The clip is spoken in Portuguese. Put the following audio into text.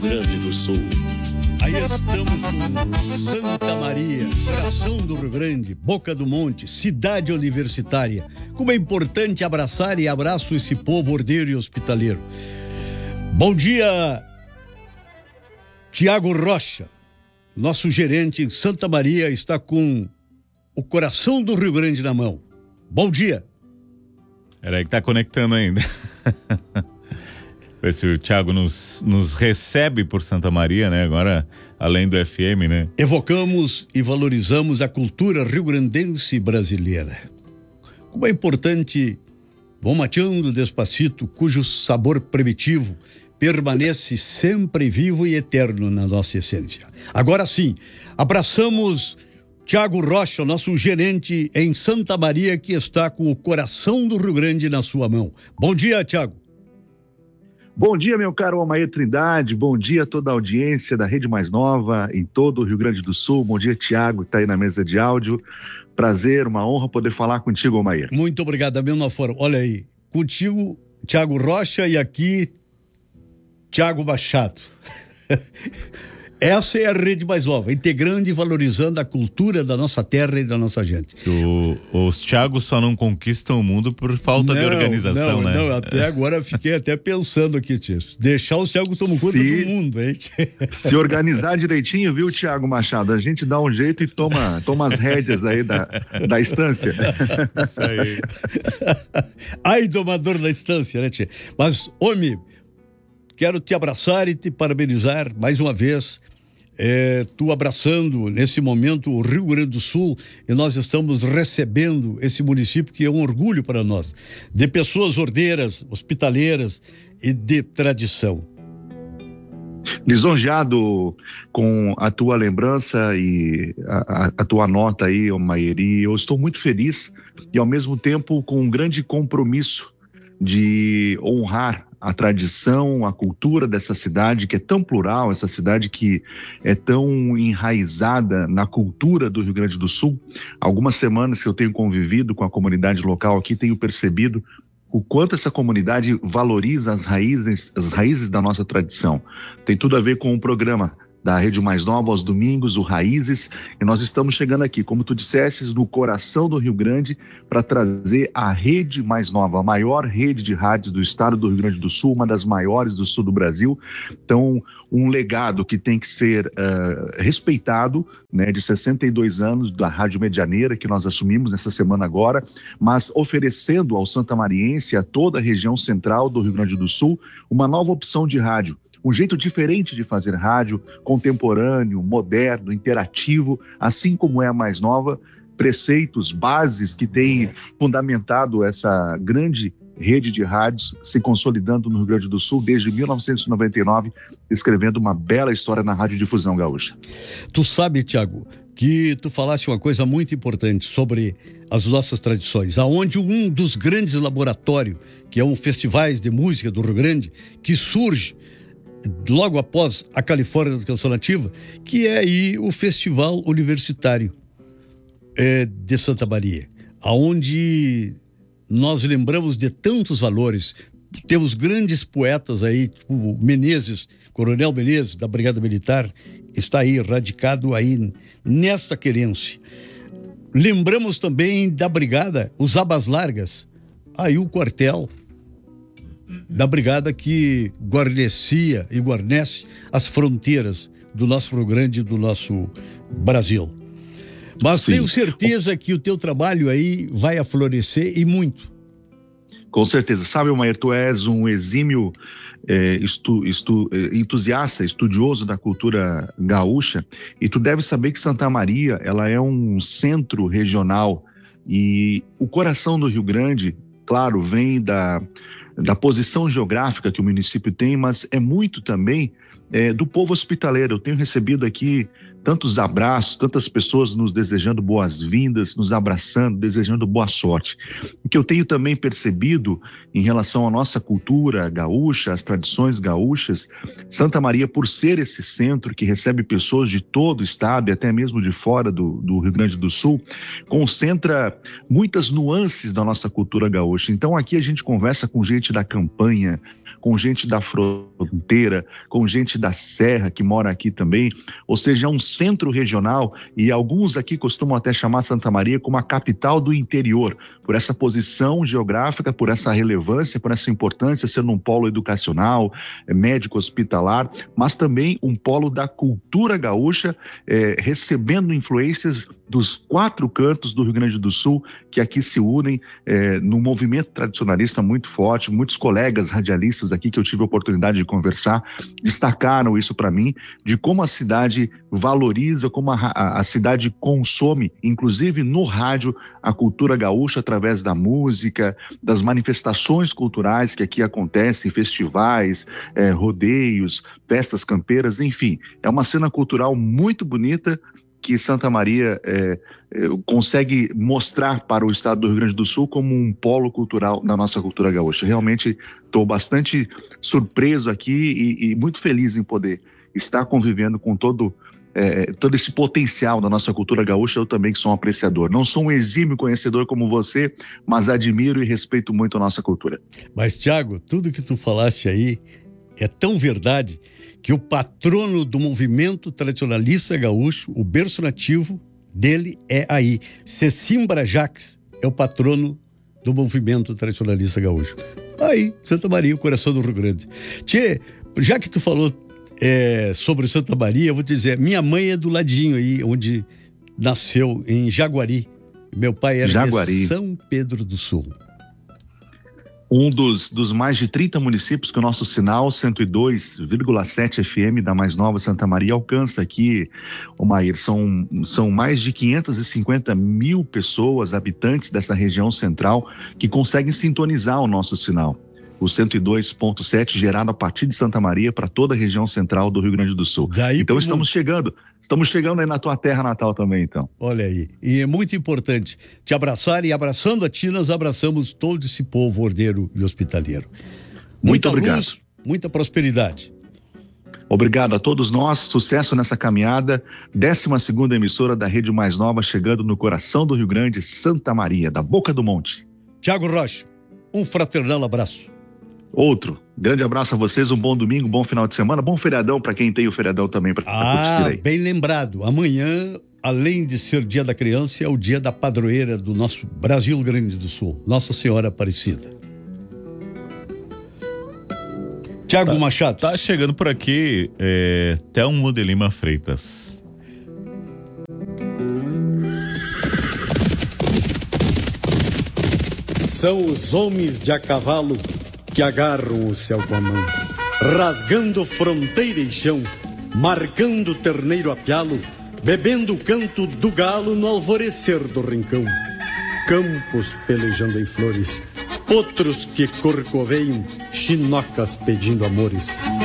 Grande do Sul. Aí estamos com Santa Maria, coração do Rio Grande, Boca do Monte, cidade universitária. Como é importante abraçar e abraço esse povo ordeiro e hospitaleiro. Bom dia, Tiago Rocha, nosso gerente em Santa Maria, está com o coração do Rio Grande na mão. Bom dia. Peraí que tá conectando ainda. Ver se o Thiago nos recebe por Santa Maria, né? Agora, além do FM, né? Evocamos e valorizamos a cultura rio-grandense brasileira. Como é importante, vão mateando despacito, cujo sabor primitivo permanece sempre vivo e eterno na nossa essência. Agora sim, abraçamos Tiago Rocha, nosso gerente em Santa Maria, que está com o coração do Rio Grande na sua mão. Bom dia, Tiago. Bom dia, meu caro Omair Trindade, bom dia a toda a audiência da Rede Mais Nova em todo o Rio Grande do Sul. Bom dia, Tiago, que está aí na mesa de áudio. Prazer, uma honra poder falar contigo, Omair. Muito obrigado, da mesma forma. Olha aí, contigo, Tiago Rocha, e aqui, Tiago Machado. Essa é a Rede Mais Nova, integrando e valorizando a cultura da nossa terra e da nossa gente. Os Thiagos só não conquistam o mundo por falta de organização, né? Não, até agora fiquei até pensando aqui, tio. Deixar os Thiagos tomar conta do mundo, hein? Se organizar direitinho, viu, Tiago Machado? A gente dá um jeito e toma as rédeas aí da estância. Isso aí. Ai, domador da estância, né, tio? Mas, homem, quero te abraçar e te parabenizar mais uma vez. Tu abraçando nesse momento o Rio Grande do Sul, e nós estamos recebendo esse município que é um orgulho para nós, de pessoas ordeiras, hospitaleiras e de tradição. Lisonjeado com a tua lembrança e a tua nota aí, Omair, e eu estou muito feliz e ao mesmo tempo com um grande compromisso de honrar a tradição, a cultura dessa cidade que é tão plural, essa cidade que é tão enraizada na cultura do Rio Grande do Sul. Algumas semanas que eu tenho convivido com a comunidade local aqui, tenho percebido o quanto essa comunidade valoriza as raízes da nossa tradição. Tem tudo a ver com o programa da Rede Mais Nova aos domingos, o Raízes, e nós estamos chegando aqui, como tu disseste, no coração do Rio Grande, para trazer a Rede Mais Nova, a maior rede de rádios do estado do Rio Grande do Sul, uma das maiores do sul do Brasil. Então, um legado que tem que ser respeitado, né, de 62 anos da Rádio Medianeira, que nós assumimos nessa semana agora, mas oferecendo ao santamariense, a toda a região central do Rio Grande do Sul, uma nova opção de rádio. Um jeito diferente de fazer rádio, contemporâneo, moderno, interativo, assim como é a Mais Nova, preceitos, bases que têm fundamentado essa grande rede de rádios se consolidando no Rio Grande do Sul desde 1999, escrevendo uma bela história na radiodifusão gaúcha. Tu sabe, Tiago, que tu falaste uma coisa muito importante sobre as nossas tradições, aonde um dos grandes laboratórios, que é um festivais de música do Rio Grande, que surge logo após a Califórnia da Canção Nativa, que é aí o Festival Universitário de Santa Maria, aonde nós lembramos de tantos valores. Temos grandes poetas aí, tipo Menezes, Coronel Menezes, da Brigada Militar, está aí radicado aí nesta querência. Lembramos também da Brigada, os Abas Largas, aí o quartel da brigada que guarnecia e guarnece as fronteiras do nosso Rio Grande e do nosso Brasil. Mas sim, tenho certeza que o teu trabalho aí vai aflorescer e muito. Com certeza. Sabe, Omair, tu és um exímio entusiasta, estudioso da cultura gaúcha, e tu deve saber que Santa Maria, ela é um centro regional, e o coração do Rio Grande, claro, vem da posição geográfica que o município tem, mas é muito também do povo hospitaleiro. Eu tenho recebido aqui tantos abraços, tantas pessoas nos desejando boas-vindas, nos abraçando, desejando boa sorte. O que eu tenho também percebido em relação à nossa cultura gaúcha, às tradições gaúchas, Santa Maria, por ser esse centro que recebe pessoas de todo o estado e até mesmo de fora do Rio Grande do Sul, concentra muitas nuances da nossa cultura gaúcha. Então aqui a gente conversa com gente da campanha, com gente da fronteira, com gente da serra que mora aqui também, ou seja, é um centro regional, e alguns aqui costumam até chamar Santa Maria como a capital do interior, por essa posição geográfica, por essa relevância, por essa importância, sendo um polo educacional, médico hospitalar, mas também um polo da cultura gaúcha, recebendo influências dos 4 cantos do Rio Grande do Sul, que aqui se unem num movimento tradicionalista muito forte. Muitos colegas radialistas aqui que eu tive a oportunidade de conversar destacaram isso para mim, de como a cidade valoriza, como a cidade consome, inclusive no rádio, a cultura gaúcha através da música, das manifestações culturais que aqui acontecem, festivais, rodeios, festas campeiras, enfim. É uma cena cultural muito bonita que Santa Maria consegue mostrar para o estado do Rio Grande do Sul como um polo cultural da nossa cultura gaúcha. Realmente estou bastante surpreso aqui e muito feliz em poder estar convivendo com todo esse potencial da nossa cultura gaúcha. Eu também que sou um apreciador. Não sou um exímio conhecedor como você, mas admiro e respeito muito a nossa cultura. Mas, Tiago, tudo que tu falaste aí é tão verdade que o patrono do movimento tradicionalista gaúcho, o berço nativo dele é aí. Cecimbra Jacques é o patrono do movimento tradicionalista gaúcho. Aí, Santa Maria, o coração do Rio Grande. Tchê, já que tu falou sobre Santa Maria, eu vou te dizer, minha mãe é do ladinho aí, onde nasceu, em Jaguari. Meu pai era de São Pedro do Sul. Um dos mais de 30 municípios que o nosso sinal 102,7 FM da mais nova Santa Maria alcança aqui, Omair. São mais de 550 mil pessoas, habitantes dessa região central, que conseguem sintonizar o nosso sinal. O 102,7 gerado a partir de Santa Maria para toda a região central do Rio Grande do Sul. Então estamos chegando aí na tua terra natal também, então. Olha aí, e é muito importante te abraçar, e abraçando a ti, nós abraçamos todo esse povo ordeiro e hospitaleiro. Muito obrigado. Luz, muita prosperidade. Obrigado a todos nós, sucesso nessa caminhada. 12ª emissora da Rede Mais Nova, chegando no coração do Rio Grande, Santa Maria, da Boca do Monte. Tiago Rocha, um fraternal abraço. Outro. Grande abraço a vocês, um bom domingo, bom final de semana, bom feriadão para quem tem o feriadão também para curtir aí. Bem lembrado. Amanhã, além de ser dia da criança, é o dia da padroeira do nosso Brasil Grande do Sul, Nossa Senhora Aparecida. Tiago Machado. Tá chegando por aqui Telmo de Lima Freitas. São os homens de a cavalo que agarram o céu com a mão, rasgando fronteira e chão, marcando terneiro a pialo, bebendo o canto do galo no alvorecer do rincão. Campos pelejando em flores, potros que corcoveiam, chinocas pedindo amores.